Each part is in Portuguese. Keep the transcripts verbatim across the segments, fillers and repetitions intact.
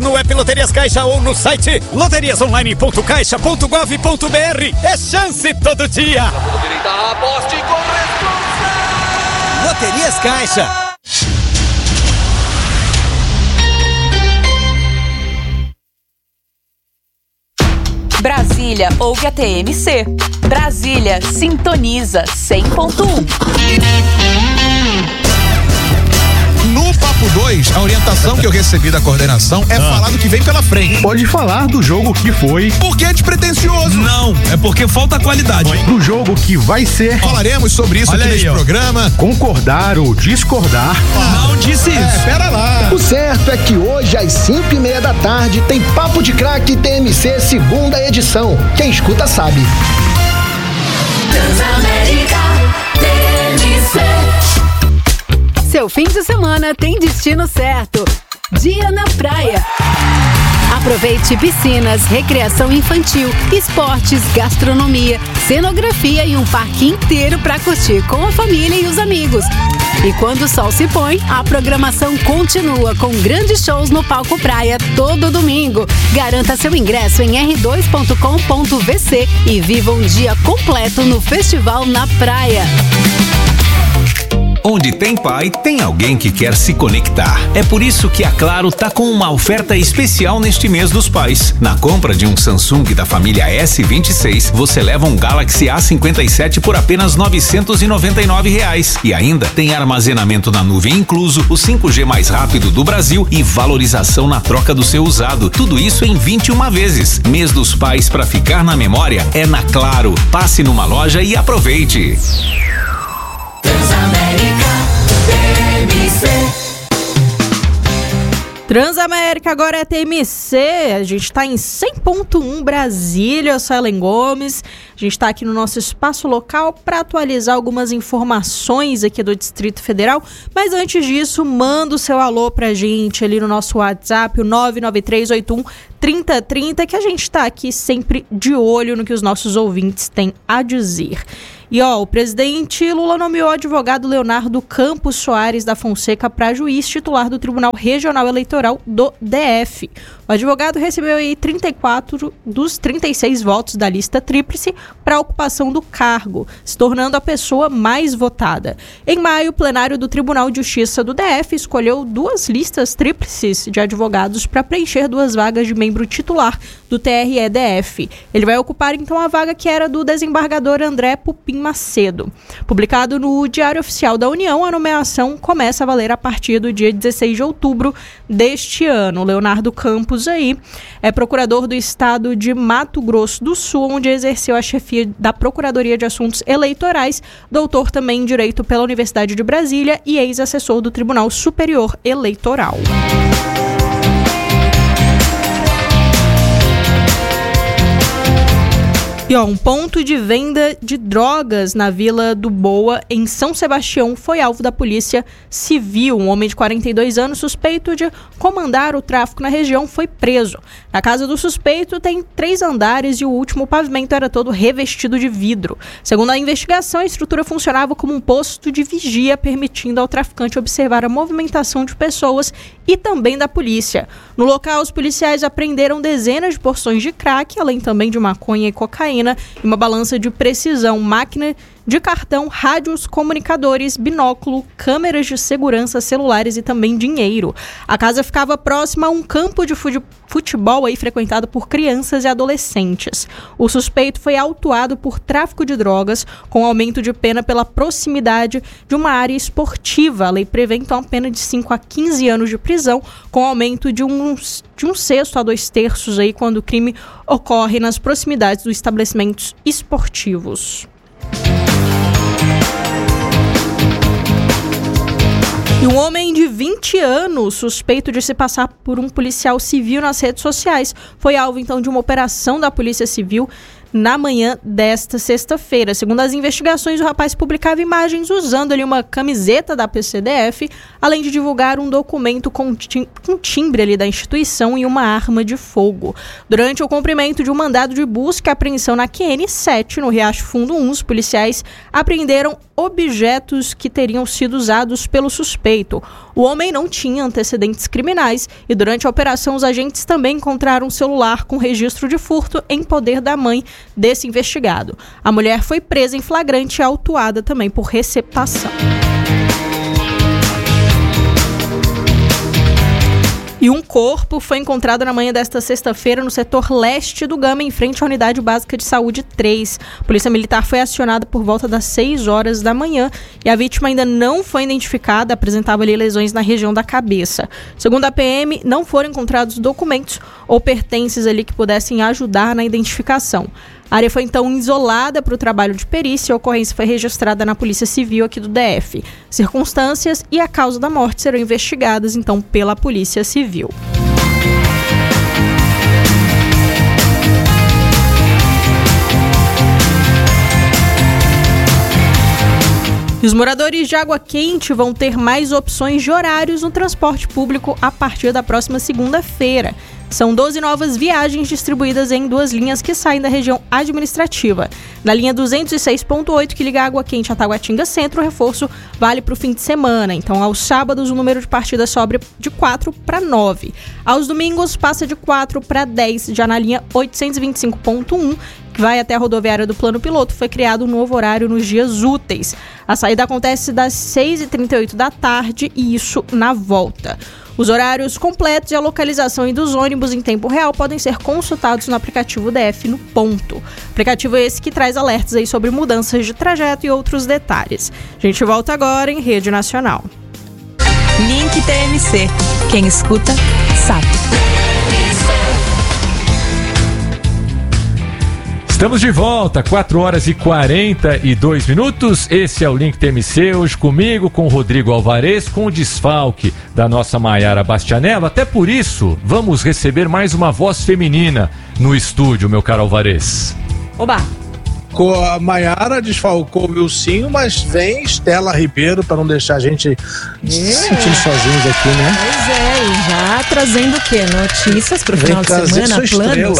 no app Loterias Caixa ou no site loterias online ponto caixa ponto gov ponto br. É chance todo dia. Aposte com responsa. Loterias Caixa. Brasília ouve a T M C. Brasília sintoniza cem ponto um. No Papo dois, a orientação que eu recebi da coordenação é ah. falar do que vem pela frente. Pode falar do jogo que foi. Porque é despretensioso. Não, é porque falta qualidade. Do jogo que vai ser. Falaremos sobre isso Olha aqui aí, neste ó. programa. Concordar ou discordar. Ah. Não disse isso. É, pera lá. O certo é que hoje, às cinco e meia da tarde, tem Papo de Craque T M C segunda edição. Quem escuta sabe. Transamérica T M C. Seu fim de semana tem destino certo. Dia na praia. Aproveite piscinas, recreação infantil, esportes, gastronomia, cenografia e um parque inteiro para curtir com a família e os amigos. E quando o sol se põe, a programação continua com grandes shows no Palco Praia todo domingo. Garanta seu ingresso em r dois ponto com ponto v c e viva um dia completo no Festival na Praia. Onde tem pai, tem alguém que quer se conectar. É por isso que a Claro tá com uma oferta especial neste mês dos pais. Na compra de um Samsung da família S vinte e seis, você leva um Galaxy A cinquenta e sete por apenas novecentos e noventa e nove reais. E ainda tem armazenamento na nuvem incluso, o cinco G mais rápido do Brasil e valorização na troca do seu usado. Tudo isso em vinte e uma vezes. Mês dos pais pra ficar na memória é na Claro. Passe numa loja e aproveite. Transamérica T M C. Transamérica agora é T M C, a gente está em cem ponto um Brasília, eu sou a Ellen Gomes, a gente está aqui no nosso espaço local para atualizar algumas informações aqui do Distrito Federal, mas antes disso, manda o seu alô pra gente ali no nosso WhatsApp, o nove nove três oito um, trinta trinta, que a gente está aqui sempre de olho no que os nossos ouvintes têm a dizer. E ó, o presidente Lula nomeou o advogado Leonardo Campos Soares da Fonseca para juiz titular do Tribunal Regional Eleitoral do D F. O advogado recebeu aí trinta e quatro dos trinta e seis votos da lista tríplice para a ocupação do cargo, se tornando a pessoa mais votada. Em maio, o plenário do Tribunal de Justiça do D F escolheu duas listas tríplices de advogados para preencher duas vagas de membro titular do T R E D F. Ele vai ocupar então a vaga que era do desembargador André Pupim Macedo. Publicado no Diário Oficial da União, a nomeação começa a valer a partir do dia dezesseis de outubro deste ano. Leonardo Campos aí é procurador do estado de Mato Grosso do Sul, onde exerceu a chefia da Procuradoria de Assuntos Eleitorais, doutor também em Direito pela Universidade de Brasília e ex-assessor do Tribunal Superior Eleitoral. E ó, um ponto de venda de drogas na Vila do Boa, em São Sebastião, foi alvo da Polícia Civil. Um homem de quarenta e dois anos, suspeito de comandar o tráfico na região, foi preso. Na casa do suspeito tem três andares e o último pavimento era todo revestido de vidro. Segundo a investigação, a estrutura funcionava como um posto de vigia, permitindo ao traficante observar a movimentação de pessoas e também da polícia. No local, os policiais apreenderam dezenas de porções de crack, além também de maconha e cocaína, e uma balança de precisão, máquina de cartão, rádios, comunicadores, binóculo, câmeras de segurança, celulares e também dinheiro. A casa ficava próxima a um campo de futebol aí frequentado por crianças e adolescentes. O suspeito foi autuado por tráfico de drogas, com aumento de pena pela proximidade de uma área esportiva. A lei prevê então a pena de cinco a quinze anos de prisão, com aumento de um, de um sexto a dois terços aí quando o crime ocorre nas proximidades dos estabelecimentos esportivos. E um homem de vinte anos, suspeito de se passar por um policial civil nas redes sociais, foi alvo então de uma operação da Polícia Civil na manhã desta sexta-feira. Segundo as investigações, o rapaz publicava imagens usando ali uma camiseta da P C D F, além de divulgar um documento com, tim- com timbre ali da instituição e uma arma de fogo. Durante o cumprimento de um mandado de busca e apreensão na Q N sete, no Riacho Fundo um, os policiais apreenderam objetos que teriam sido usados pelo suspeito. O homem não tinha antecedentes criminais e durante a operação os agentes também encontraram um celular com registro de furto em poder da mãe desse investigado. A mulher foi presa em flagrante e autuada também por receptação. E um corpo foi encontrado na manhã desta sexta-feira no setor leste do Gama, em frente à Unidade Básica de Saúde três. A Polícia Militar foi acionada por volta das seis horas da manhã e a vítima ainda não foi identificada, apresentava ali lesões na região da cabeça. Segundo a P M, não foram encontrados documentos ou pertences ali que pudessem ajudar na identificação. A área foi então isolada para o trabalho de perícia e a ocorrência foi registrada na Polícia Civil aqui do D F. Circunstâncias e a causa da morte serão investigadas então pela Polícia Civil. E os moradores de Água Quente vão ter mais opções de horários no transporte público a partir da próxima segunda-feira. São doze novas viagens distribuídas em duas linhas que saem da região administrativa. Na linha duzentos e seis ponto oito, que liga Água Quente a Taguatinga Centro, o reforço vale para o fim de semana. Então, aos sábados, o número de partidas sobe de quatro para nove. Aos domingos, passa de quatro para dez. Já na linha oitocentos e vinte e cinco ponto um, que vai até a rodoviária do Plano Piloto, foi criado um novo horário nos dias úteis. A saída acontece das seis e trinta e oito da tarde e isso na volta. Os horários completos e a localização dos ônibus em tempo real podem ser consultados no aplicativo D F no ponto. Aplicativo esse que traz alertas aí sobre mudanças de trajeto e outros detalhes. A gente volta agora em Rede Nacional. Link T M C. Quem escuta, sabe. Estamos de volta, quatro horas e quarenta e dois minutos. Esse é o Link T M C, hoje comigo, com o Rodrigo Alvarez, com o desfalque da nossa Maiara Bastianello. Até por isso, vamos receber mais uma voz feminina no estúdio, meu caro Alvarez. Oba! A Maiara desfalcou o Wilsinho, mas vem Estela Ribeiro para não deixar a gente é. se sentir sozinhos aqui, né? Pois é, e já trazendo o quê? Notícias para o final de semana, planos.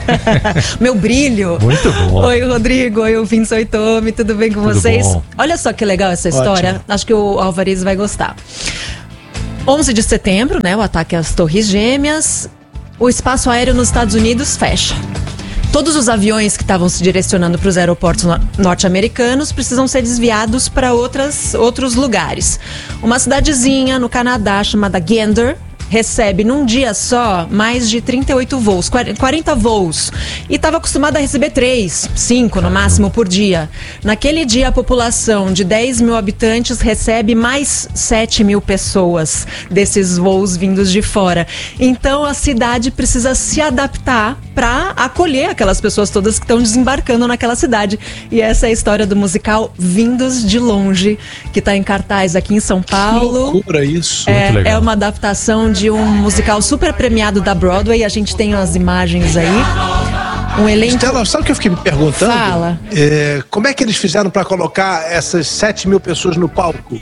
Meu brilho. Muito bom. Oi, Rodrigo. Oi, ouvintes Oitome, tudo bem com tudo vocês? Bom. Olha só que legal essa história. Ótimo. Acho que o Alvarez vai gostar. onze de setembro, né? O ataque às Torres Gêmeas. O espaço aéreo nos Estados Unidos fecha. Todos os aviões que estavam se direcionando para os aeroportos norte-americanos precisam ser desviados para outros lugares. Uma cidadezinha no Canadá chamada Gander recebe num dia só mais de trinta e oito voos, quarenta voos. E estava acostumada a receber três, cinco no máximo por dia. Naquele dia, a população de dez mil habitantes recebe mais sete mil pessoas desses voos vindos de fora. Então, a cidade precisa se adaptar para acolher aquelas pessoas todas que estão desembarcando naquela cidade. E essa é a história do musical Vindos de Longe, que está em cartaz aqui em São Paulo. Que loucura isso. É, é uma adaptação de um musical super premiado da Broadway. A gente tem as imagens aí. Um elenco... Estela, sabe o que eu fiquei me perguntando? Fala. É, como é que eles fizeram para colocar essas sete mil pessoas no palco?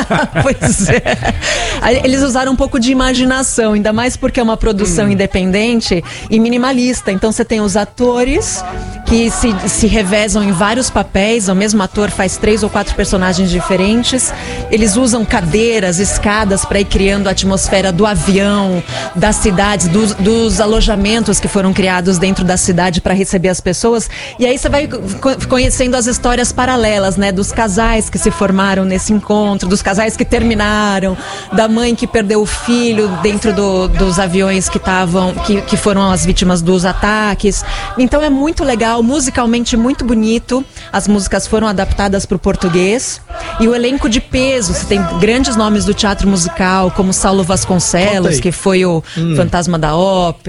Pois é. Eles usaram um pouco de imaginação, ainda mais porque é uma produção hum. independente e minimalista. Então você tem os atores que se, se revezam em vários papéis. O mesmo ator faz três ou quatro personagens diferentes. Eles usam cadeiras, escadas para ir criando a atmosfera do avião, das cidades, dos, dos alojamentos que foram criados dentro da cidade para receber as pessoas. E aí você vai conhecendo as histórias paralelas, né? Dos casais que se formaram nesse encontro, dos casais que terminaram, da mãe que perdeu o filho dentro do, dos aviões que estavam, que, que foram as vítimas dos ataques. Então é muito legal, musicalmente muito bonito. As músicas foram adaptadas para o português. E o elenco de peso, você tem grandes nomes do teatro musical, como Saulo Vasconcelos, que foi o hum. Fantasma da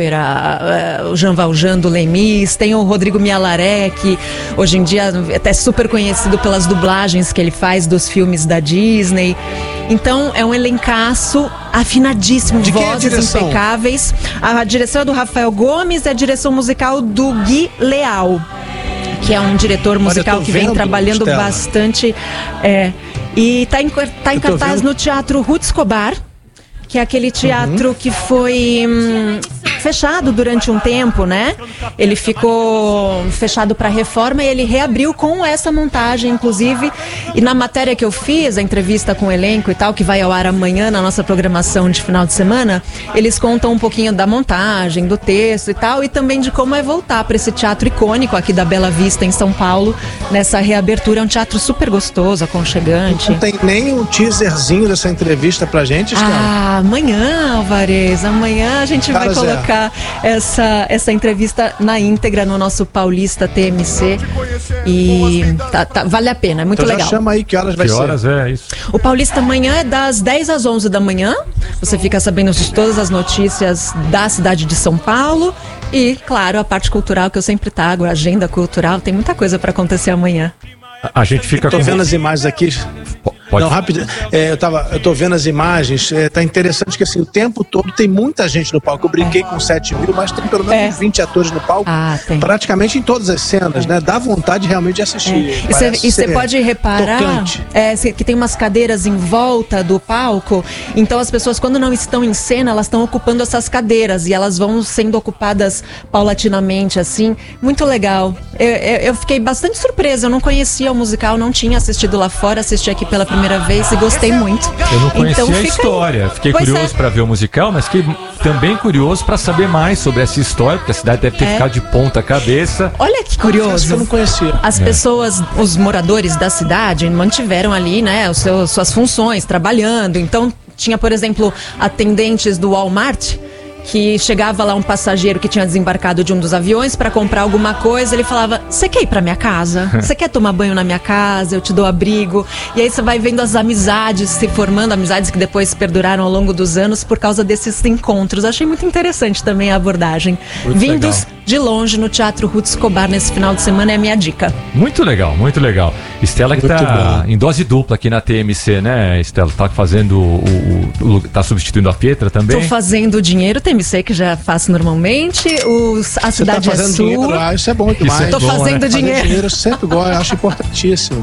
Ópera, o Jean Valjean do Lemis. Tem o Rodrigo Mialaré, que hoje em dia é até super conhecido pelas dublagens que ele faz dos filmes da Disney. Então é um elencaço afinadíssimo, de vozes impecáveis. A direção é do Rafael Gomes e a direção musical do Gui Leal, que é um diretor musical que vem trabalhando Estela. bastante. É, e está em, tá em cartaz vendo. no Teatro Ruth Escobar, que é aquele teatro uhum. que foi hum, fechado durante um tempo, né? Ele ficou fechado para reforma e ele reabriu com essa montagem, inclusive. E na matéria que eu fiz, a entrevista com o elenco e tal, que vai ao ar amanhã na nossa programação de final de semana, eles contam um pouquinho da montagem, do texto e tal, e também de como é voltar para esse teatro icônico aqui da Bela Vista, em São Paulo, nessa reabertura. É um teatro super gostoso, aconchegante. Não tem nem um teaserzinho dessa entrevista pra gente, cara? Ah, amanhã, Alvarez, amanhã a gente Cara vai Zé. colocar essa, essa entrevista na íntegra no nosso Paulista T M C. E tá, tá, vale a pena, é muito Então já legal. chama aí que horas vai Que ser. horas é isso? O Paulista amanhã é das dez às onze da manhã. Você fica sabendo de todas as notícias da cidade de São Paulo. E, claro, a parte cultural que eu sempre trago, a agenda cultural, tem muita coisa para acontecer amanhã. A, a gente fica Tô com... vendo as imagens aqui. Pode. Não, rápido. É, eu, tava, eu tô vendo as imagens. É, tá interessante que assim, o tempo todo tem muita gente no palco. Eu brinquei com sete mil, mas tem pelo menos É. vinte atores no palco. Ah, tem. Praticamente em todas as cenas, né? Dá vontade realmente de assistir. E Parece você ser pode reparar tocante. é, cê- que tem umas cadeiras em volta do palco. Então as pessoas, quando não estão em cena, elas estão ocupando essas cadeiras e elas vão sendo ocupadas paulatinamente, assim. Muito legal. Eu, eu, eu fiquei bastante surpresa. Eu não conhecia o musical, não tinha assistido lá fora, assisti aqui pela primeira vez e gostei muito. Eu não conhecia Então, a fica história. aí. Fiquei Pois curioso é. pra ver o musical, mas fiquei também curioso pra saber mais sobre essa história, porque a cidade deve ter É. ficado de ponta cabeça. Olha que Essa que curioso. eu não conhecia. As É. pessoas, os moradores da cidade mantiveram ali, né, os seus, suas funções, trabalhando. Então, tinha, por exemplo, atendentes do Walmart, que chegava lá um passageiro que tinha desembarcado de um dos aviões para comprar alguma coisa, ele falava: você quer ir para minha casa? Você quer tomar banho na minha casa? Eu te dou abrigo. E aí você vai vendo as amizades se formando, amizades que depois perduraram ao longo dos anos por causa desses encontros. Achei muito interessante também a abordagem. Muito Vindos legal. de longe no Teatro Ruth Escobar nesse final de semana é a minha dica. Muito legal, muito legal. Estela que Muito tá bom. em dose dupla aqui na T M C, né, Estela? Tá fazendo o, o, o- tá substituindo a Pietra também? Tô fazendo dinheiro, T M C, que já faço normalmente. O, a Você tá cidade é fazendo sua. dinheiro, ah, isso é bom Isso demais. é Tô bom, fazendo né? dinheiro. Fazer dinheiro eu sempre gosto, eu acho importantíssimo.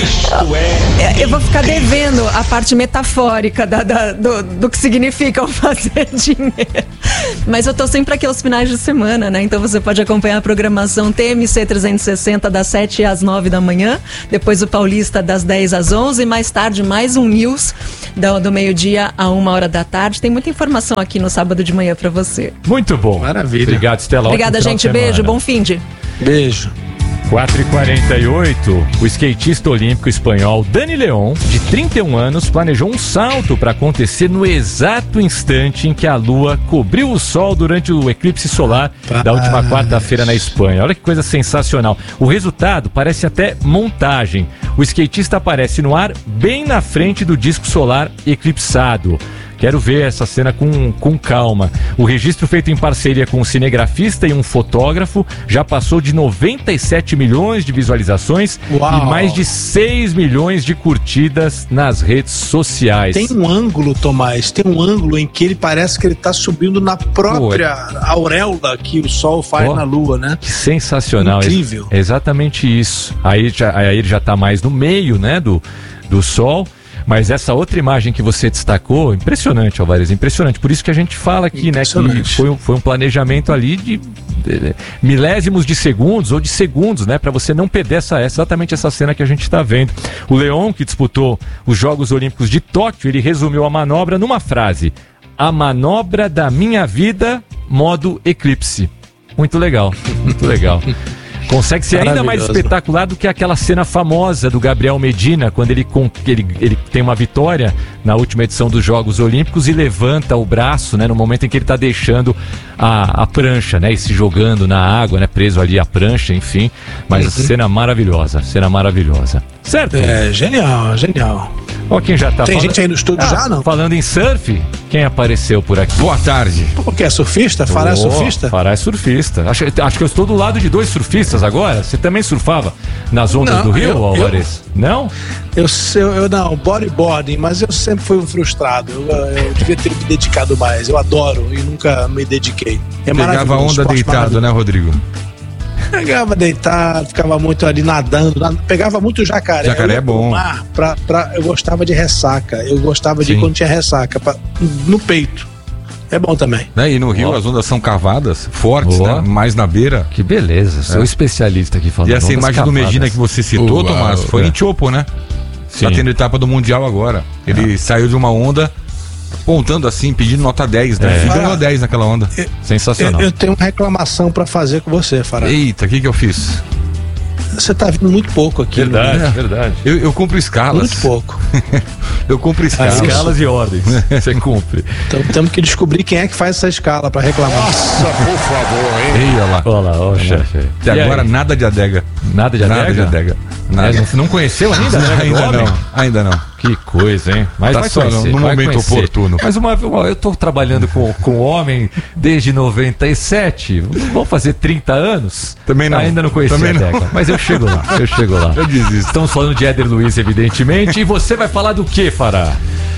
É, Eu vou ficar devendo a parte metafórica da- da- do, do que significa o fazer dinheiro. Mas eu tô sempre aqui aos finais de semana, né? Então você pode acompanhar a programação T M C trezentos e sessenta das sete às nove da manhã. Depois o Paulista das dez às onze. E mais tarde, mais um News do, do meio-dia a uma hora da tarde. Tem muita informação aqui no sábado de manhã pra você. Muito bom. Maravilha. Obrigado, Estela. Obrigada, Ótimo final gente. de semana. Beijo. Bom fim de. Beijo. quatro e quarenta e oito, o skatista olímpico espanhol Dani León, de trinta e um anos, planejou um salto para acontecer no exato instante em que a Lua cobriu o Sol durante o eclipse solar da última quarta-feira na Espanha. Olha que coisa sensacional. O resultado parece até montagem. O skatista aparece no ar bem na frente do disco solar eclipsado. Quero ver essa cena com, com calma. O registro feito em parceria com um cinegrafista e um fotógrafo já passou de noventa e sete milhões de visualizações. Uau. E mais de seis milhões de curtidas nas redes sociais. Tem um ângulo, Tomás, tem um ângulo em que ele parece que ele tá subindo na própria auréola que o Sol faz Ó. na Lua, né? Que sensacional. Incrível. É exatamente isso. Aí, já, aí ele já está mais no meio, né, do, do Sol. Mas essa outra imagem que você destacou, impressionante, Alvarez, impressionante. Por isso que a gente fala aqui, né, que foi, um- foi um planejamento ali de, de milésimos de segundos ou de segundos, né, para você não perder essa, exatamente essa cena que a gente está vendo. O León, que disputou os Jogos Olímpicos de Tóquio, ele resumiu a manobra numa frase: a manobra da minha vida, modo eclipse. Muito legal, muito legal. Consegue ser ainda mais Maravilhoso. espetacular do que aquela cena famosa do Gabriel Medina, quando ele, con- ele, ele tem uma vitória na última edição dos Jogos Olímpicos e levanta o braço, né, no momento em que ele está deixando a, a prancha, né, e se jogando na água, né, preso ali à prancha, enfim. Mas Uhum. cena maravilhosa, cena maravilhosa. Certo? É, genial, genial. Ó, quem já tá Tem falando- gente aí no estúdio Ah, já, não? Falando em surf, quem apareceu por aqui? Boa tarde. O que é surfista? Fará é Oh, surfista? Fará é surfista. Acho, acho que eu estou do lado de dois surfistas agora. Você também surfava nas ondas Não, do Rio, eu- Alvarez? Não? Eu, eu, eu não, bodyboarding, mas eu sempre fui um frustrado. Eu, eu devia ter me dedicado mais. Eu adoro e nunca me dediquei. É Pegava maravilhoso, onda esporte deitado, maravilhoso. né, Rodrigo? Pegava deitado, ficava muito ali nadando, nad- pegava muito jacaré. Jacaré Eu ia é pro bom. mar pra, pra- eu gostava de ressaca, eu gostava de Sim. quando tinha ressaca, pra- no peito. É bom também. Né? E no Rio Ó. as ondas são cavadas, fortes, Ó. né? Mais na beira. Que beleza, sou É. especialista aqui falando. E essa ondas imagem do cavadas. Medina que você citou, Uau, Tomás, foi é. em Tiopo, né? Sim. Tá tendo etapa do Mundial agora. Ele saiu de uma onda apontando assim, pedindo nota dez, né? É. E ganhou dez naquela onda. Sensacional. Eu, eu tenho uma reclamação pra fazer com você, Fará. Eita, o que que eu fiz? Você tá vindo muito pouco aqui. Verdade, né? verdade. Eu, eu cumpro escalas. Muito pouco. Eu cumpro escalas. Escalas e ordens. Você cumpre. Então temos que descobrir quem é que faz essa escala pra reclamar. Nossa, por favor, hein? Ei, olha lá. Olha lá, ó, chefe. Até E agora aí? nada de adega. Nada de adega? Nada de adega. Nada. É, não, não conheceu ainda? a adega do Ainda homem? não, ainda não. Que coisa, hein? Mas Tá vai só conhecer, no vai momento conhecer. oportuno. Mas uma, uma, eu tô trabalhando com, com homem desde noventa e sete. Vamos fazer trinta anos? Também não. Ainda não conheci Também a não. adega. Mas eu chego lá, eu chego lá. Eu desisto. Estamos falando de Éder Luiz, evidentemente. E você vai falar do que, Fará?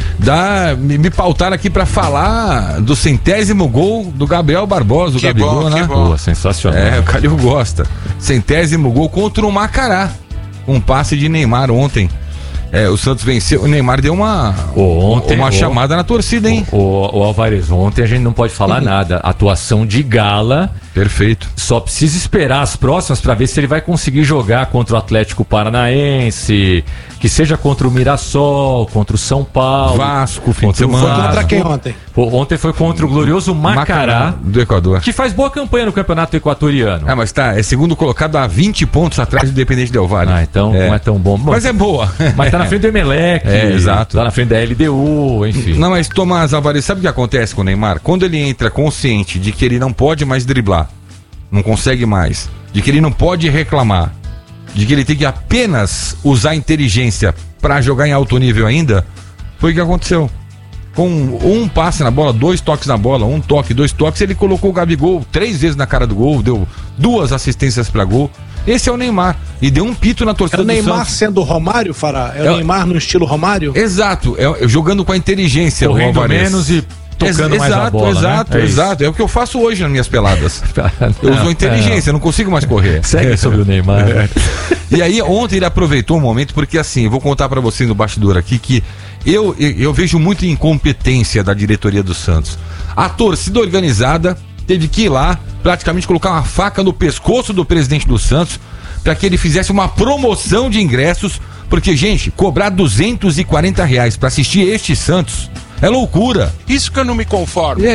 Dá, me, me pautaram aqui pra falar do centésimo gol do Gabriel Barbosa, o Que Gabigol, bom, né? que bom. Boa, sensacional. É, o Calil gosta. Centésimo gol contra o Macará. Um passe de Neymar ontem. É, o Santos venceu. O Neymar deu uma, Ô, ontem, uma ô, chamada na torcida, hein? O, o Alvarez, ontem a gente não pode falar nada. Atuação de gala. Perfeito. Só precisa esperar as próximas para ver se ele vai conseguir jogar contra o Atlético Paranaense, que seja contra o Mirassol, contra o São Paulo. Vasco, fim de contra o semana. Foi contra Vasco. quem ontem? Pô, ontem foi contra o glorioso Macará, do Equador. que faz boa campanha no campeonato equatoriano. Ah, mas tá, é segundo colocado a vinte pontos atrás do Independente Del Valle. Ah, então É. não é tão bom. Bom, Mas é boa. mas tá na frente do Emelec, É, exato. tá na frente da L D U, enfim. Não, mas Tomás Alvarez, sabe o que acontece com o Neymar? Quando ele entra consciente de que ele não pode mais driblar, não consegue mais, de que ele não pode reclamar, de que ele tem que apenas usar inteligência pra jogar em alto nível ainda, foi o que aconteceu. Com um passe na bola, dois toques na bola, um toque, dois toques, ele colocou o Gabigol três vezes na cara do gol, deu duas assistências pra gol. Esse é o Neymar. E deu um pito na É torcida o do Neymar Santos. sendo o Romário, Fará? É o É o- Neymar no estilo Romário? Exato, é, é jogando com a inteligência, o Correndo Alvarez. menos e tocando Ex- mais a exato, bola, Exato, né? É isso. exato. É o que eu faço hoje nas minhas peladas. Eu uso Não, inteligência, eu não consigo mais correr. Segue sobre o Neymar. né? E aí, ontem ele aproveitou um momento, porque assim, eu vou contar pra vocês no bastidor aqui que eu, eu, eu vejo muita incompetência da diretoria do Santos. A torcida organizada teve que ir lá, praticamente colocar uma faca no pescoço do presidente do Santos, para que ele fizesse uma promoção de ingressos, porque, gente, cobrar duzentos e quarenta reais pra assistir este Santos é loucura. Isso que eu não me conformo.